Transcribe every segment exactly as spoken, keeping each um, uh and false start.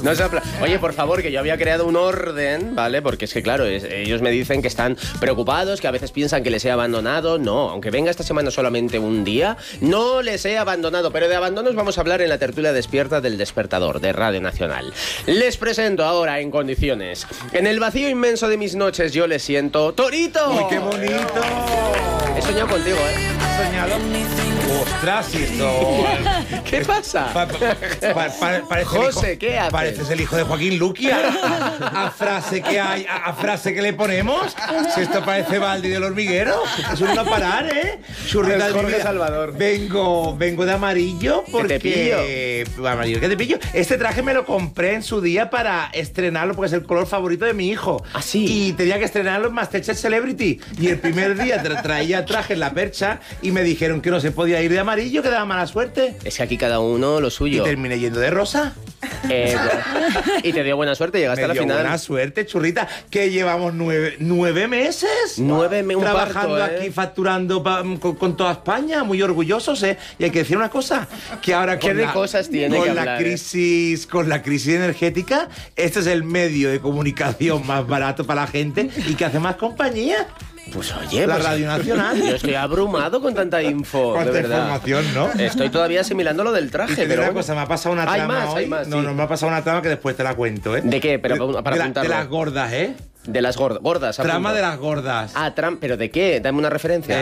No se apla- Oye, por favor, que yo había creado un orden, ¿vale? Porque es que, claro, es- ellos me dicen que están preocupados, que a veces piensan que les he abandonado. No, aunque venga esta semana solamente un día, no les he abandonado. Pero de abandonos vamos a hablar en la tertulia despierta del Despertador de Radio Nacional. Les presento ahora en condiciones. En el vacío inmenso de mis noches yo les siento... ¡Torito! ¡Uy, qué bonito! He soñado contigo, ¿eh? ¿Has soñado? ¡Ostras, si esto... ¿Qué pasa? Pa- pa- pa- pa- parece José, el hijo- ¿qué haces? Pareces el hijo de Joaquín Luquia. A, a frase que hay, a, a frase que le ponemos. Si esto parece Baldi del hormiguero. Es un no parar, ¿eh? Churrita Es de mi Jorge vida. Salvador. Vengo, vengo de amarillo porque... te Amarillo, ¿qué te pillo? Este traje me lo compré en su día para estrenarlo porque es el color favorito de mi hijo. ¿Ah, sí? Y tenía que estrenarlo en Masterchef Celebrity. Y el primer día tra- traía traje en la percha y me dijeron que no se podía ir de amarillo, que daba mala suerte. Es que aquí cada uno lo Y suyo. terminé yendo de rosa. Eh, y te dio buena suerte, llegaste Me a la dio final. buena suerte, churrita. Que llevamos nueve, nueve meses. Nueve me- un Trabajando parto, ¿eh? aquí, facturando pa- con, con toda España, muy orgullosos, ¿eh? Y hay que decir una cosa, que ahora ¿Qué con, de la, cosas tiene con que la hablar, eh? crisis, con la crisis energética, este es el medio de comunicación más barato para la gente y que hace más compañía. Pues oye, La pues, Radio Nacional. yo estoy abrumado con tanta info, de Cuánta verdad. información, ¿no? Estoy todavía asimilando lo del Y traje, te digo pero una bueno. cosa, me ha pasado una Hay trama más, hoy. hay más, no, sí. no, me ha pasado una trama que después te la cuento, ¿eh? ¿De qué? Pero de, para de la- apuntarlo. de las gordas, ¿eh? De las gordas, gordas. Trama apunto. de las gordas. Ah, tram, ¿pero de qué? Dame una referencia.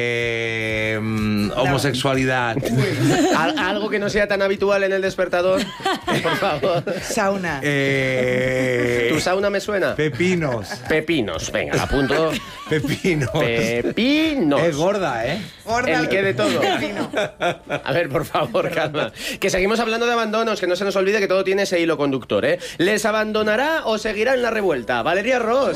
Eh, mm, homosexualidad. Al- algo que no sea tan habitual en el Despertador, por favor. Sauna. Eh, ¿Tu sauna me suena? pepinos. Pepinos. Venga, la apunto. Pepinos. Pepinos. Es gorda, ¿eh? Gorda. ¿El qué de todo? Pepino. A ver, por favor, calma. Que seguimos hablando de abandonos, que no se nos olvide que todo tiene ese hilo conductor, ¿eh? ¿Les abandonará o seguirá en la revuelta? Valeria Ross.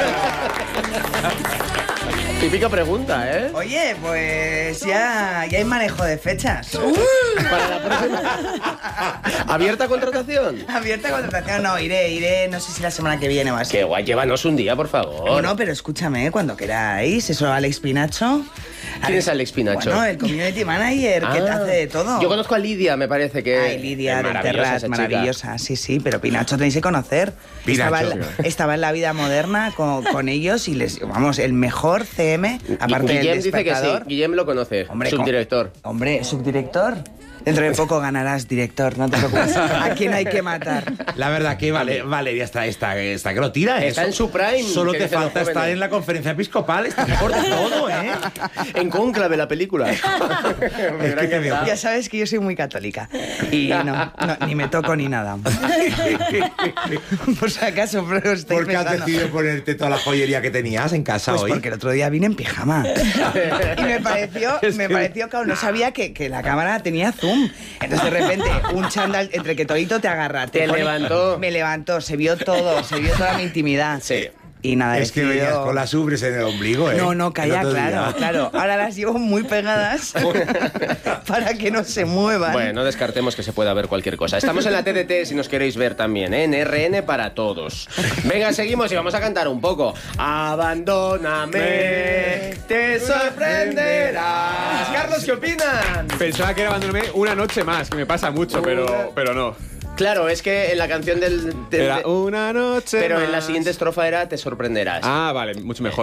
Típica pregunta, ¿eh? Oye, pues ya, ya hay manejo de fechas. Para la próxima. ¿Abierta contratación? Abierta contratación, no, iré, iré, no sé si la semana que viene o así. Qué guay, llévanos un día, por favor. No, no, pero escúchame, cuando queráis, eso, Alex Pinacho. ¿Quién es Alex Pinacho? Bueno, el community manager que te Ah, hace de todo. Yo conozco a Lidia, me parece que... Ay, Lidia es del maravillosa Terrat, esa chica. maravillosa, sí, sí, pero Pinacho tenéis que conocer. Pinacho. Estaba en, la, estaba en la vida moderna con, con ellos y les, vamos, el mejor C M, aparte Y del Guillem dice que sí, Despertador. Guillem lo conoce, Hombre, subdirector. con- Hombre, subdirector. Dentro de poco ganarás director, no te preocupes. ¿A quién hay que matar? La verdad que vale, Valeria está, está, está que lo tira, ¿eh? Está en su prime, Solo que te dicen los falta estar jóvenes. en la conferencia episcopal. Está mejor de todo, ¿eh? En cónclave la película. Es que te veo. Ya sabes que yo soy muy católica. Y no, no, ni me toco ni nada. Por si acaso, pero estáis ¿Por qué has pensando. decidido ponerte toda la joyería que tenías en casa Pues hoy? porque el otro día vine en pijama. Y me pareció, me pareció que aún no sabía que, que la cámara tenía zoom. Entonces de repente un chándal entre que todito te agarra. Te pone- levantó. Me levantó, se vio todo, se vio toda mi intimidad. Sí. Y nada, Es que decidió- venías con las ubres en el ombligo, ¿eh? No, no, El calla, otro claro, día. claro. Ahora las llevo muy pegadas para que no se muevan. Bueno, no descartemos que se pueda ver cualquier cosa. Estamos en la T D T si nos queréis ver también, ¿eh? En R N para todos. Venga, seguimos y vamos a cantar un poco. Abandóname, te sorprenderás. Carlos, ¿qué opinan? Pensaba que era abandonarme una noche más, que me pasa mucho, pero, pero no. Claro, es que en la canción del... del- Era una noche pero en la más. siguiente estrofa era te sorprenderás. Ah, vale, mucho mejor.